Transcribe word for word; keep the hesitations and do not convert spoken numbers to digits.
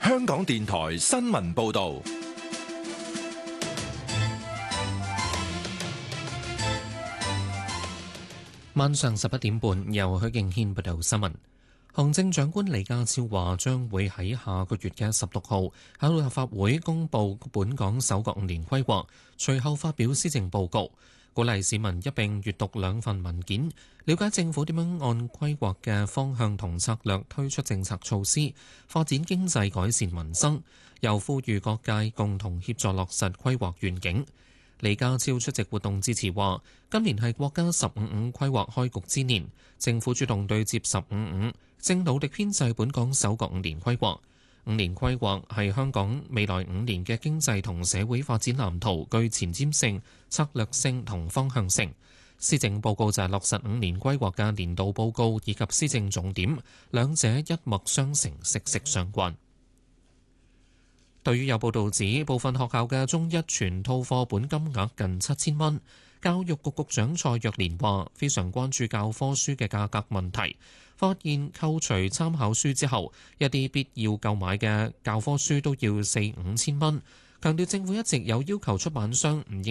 香港電台新聞報道。 晚上十一點半，由許敬軒報道新聞。行政長官李家超話，將會喺下個月嘅十六號喺立法會公布本港首個五年規劃，隨後發表施政報告，鼓勵市民一並閱讀兩份文件，了解政府點樣按規劃嘅方向同策略推出政策措施，發展經濟、改善民生。又呼籲各界共同協助落實規劃願景。李家超出席活動致辭話，今年係國家十五五規劃開局之年，政府主動對接十五五，正努力編製本港首個五年規劃。五年規劃係香港未來五年嘅經濟同社會發展藍圖，具前瞻性、策略性同方向性。施政報告就係落實五年規劃嘅年度報告以及施政重點，兩者一脈相承，息息相關。對於有報道指部分學校嘅中一全套課本金額近七千蚊，教育局局長蔡若蓮話非常關注教科書嘅價格問題，發現扣除參考書之後，一啲必要購買嘅教科書都要四五千蚊，強調政府一直有要求出版商唔應